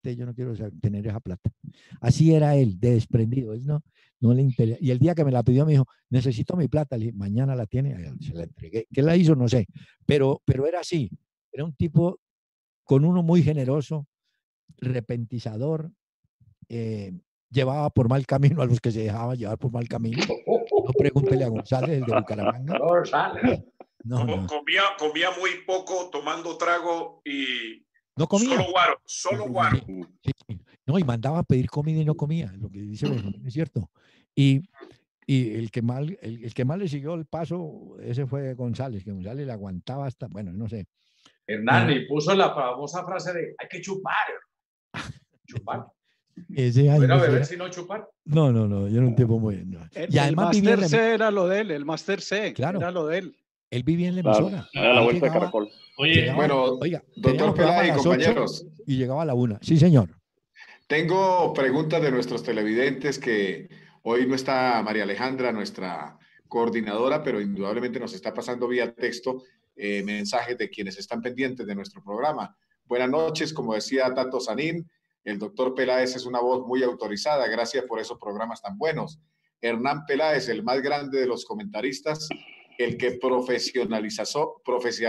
usted, yo no quiero tener esa plata. Así era él, de desprendido. Él no le interesa. Y el día que me la pidió me dijo, necesito mi plata. Le dije, mañana la tiene. Se la entregué. ¿Qué la hizo? No sé. Pero era así. Era un tipo con uno muy generoso, repentizador, llevaba por mal camino a los que se dejaban llevar por mal camino. No pregúntele a González, el de Bucaramanga. No. Comía muy poco, tomando trago y no comía. Solo guaro. Sí. No, y mandaba a pedir comida y no comía, lo que dice Benjamín es cierto. Y el que más le siguió el paso, ese fue González, que González le aguantaba hasta, bueno, no sé. Hernán, y puso la famosa frase de hay que chupar. Chupar. ¿Era beber sino chupar? No, yo era un tipo muy... No. Y además el Master C era lo de él, el Master C, claro, era lo de él. Él vivía en la emisora. Era la vuelta de Caracol. Oiga, doctor Peláez y compañeros. Y llegaba a la 1. Sí, señor. Tengo preguntas de nuestros televidentes que hoy no está María Alejandra, nuestra coordinadora, pero indudablemente nos está pasando vía texto mensajes de quienes están pendientes de nuestro programa. Buenas noches, como decía Tato Sanín, el doctor Peláez es una voz muy autorizada, gracias por esos programas tan buenos. Hernán Peláez, el más grande de los comentaristas, el que profesionalizó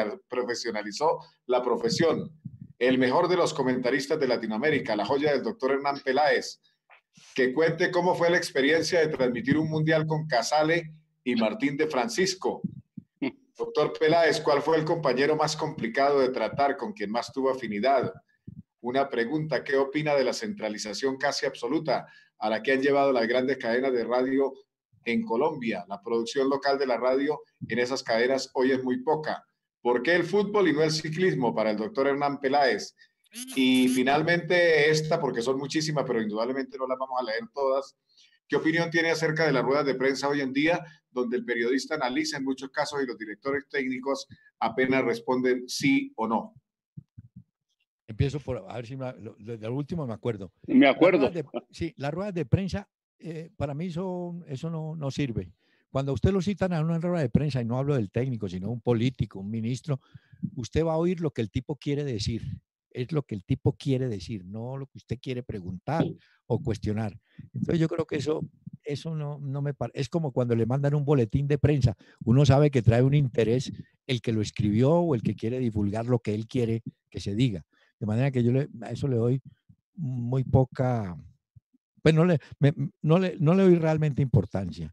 la profesión, el mejor de los comentaristas de Latinoamérica, la joya del doctor Hernán Peláez, que cuente cómo fue la experiencia de transmitir un mundial con Casale y Martín de Francisco. Doctor Peláez, ¿cuál fue el compañero más complicado de tratar, con quien más tuvo afinidad? Una pregunta, ¿qué opina de la centralización casi absoluta a la que han llevado las grandes cadenas de radio en Colombia? La producción local de la radio en esas cadenas hoy es muy poca. ¿Por qué el fútbol y no el ciclismo para el doctor Hernán Peláez? Y finalmente esta, porque son muchísimas, pero indudablemente no las vamos a leer todas. ¿Qué opinión tiene acerca de las ruedas de prensa hoy en día, donde el periodista analiza en muchos casos y los directores técnicos apenas responden sí o no? Empiezo por, a ver si de lo último me acuerdo. Me acuerdo. Las ruedas de prensa, para mí eso no sirve. Cuando usted lo citan a una rueda de prensa, y no hablo del técnico, sino un político, un ministro, usted va a oír lo que el tipo quiere decir. Es lo que el tipo quiere decir, no lo que usted quiere preguntar o cuestionar. Entonces yo creo que eso no me parece. Es como cuando le mandan un boletín de prensa. Uno sabe que trae un interés el que lo escribió o el que quiere divulgar lo que él quiere que se diga. De manera que a eso le doy muy poca, pues no le doy realmente importancia.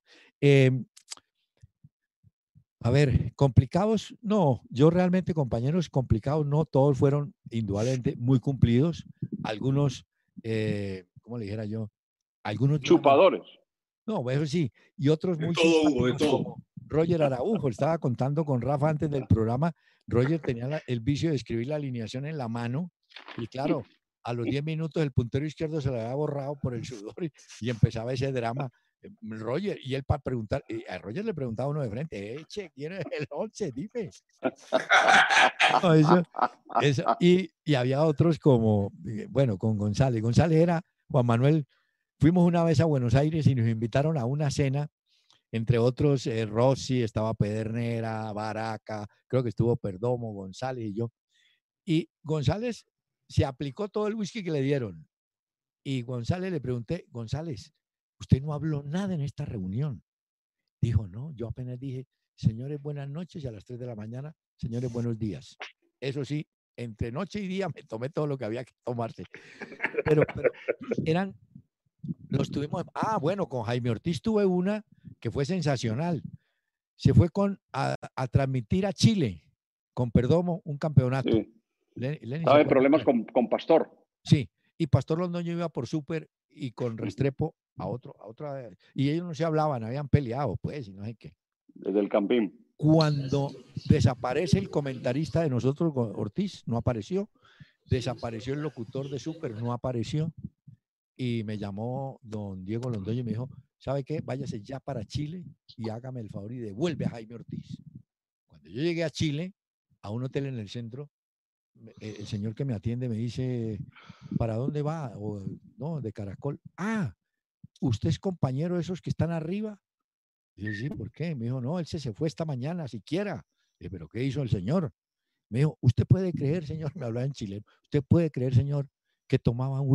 A ver, complicados, no, yo realmente compañeros complicados, no, todos fueron indudablemente muy cumplidos, algunos, ¿cómo le dijera yo? Algunos chupadores. No, eso sí, y otros muy simpáticos como Roger Araujo, estaba contando con Rafa antes del programa, Roger tenía el vicio de escribir la alineación en la mano, y claro, a los 10 minutos el puntero izquierdo se le había borrado por el sudor y empezaba ese drama. Roger, y él para preguntar, a Roger le preguntaba uno de frente, che, ¿quién es el 11? Dime. No, y había otros como, bueno, con González. González era Juan Manuel. Fuimos una vez a Buenos Aires y nos invitaron a una cena, entre otros Rossi, estaba Pedernera, Baraca, creo que estuvo Perdomo, González y yo. Y González se aplicó todo el whisky que le dieron. Y González le pregunté, González, usted no habló nada en esta reunión. Dijo, no, yo apenas dije, señores, buenas noches, y a las 3 de la mañana, señores, buenos días. Eso sí, entre noche y día me tomé todo lo que había que tomarse. Pero bueno, con Jaime Ortiz tuve una que fue sensacional. Se fue a transmitir a Chile, con Perdomo, un campeonato. Sí. Estaba en problemas con Pastor. Sí, y Pastor Londoño iba por Súper y con Restrepo a otra, y ellos no se hablaban, habían peleado, pues, y no sé qué. Desde el Campín. Cuando desaparece el comentarista de nosotros, Ortiz, no apareció. Desapareció el locutor de Súper, no apareció. Y me llamó don Diego Londoño y me dijo, ¿sabe qué? Váyase ya para Chile y hágame el favor y devuelve a Jaime Ortiz. Cuando yo llegué a Chile, a un hotel en el centro, el señor que me atiende me dice, ¿para dónde va? No, de Caracol. Ah, ¿usted es compañero de esos que están arriba? Y yo, sí, ¿por qué? Me dijo, no, él se fue esta mañana siquiera. Y dije, ¿pero qué hizo el señor? Me dijo, ¿usted puede creer, señor? Me hablaba en chileno. ¿Usted puede creer, señor, que tomaba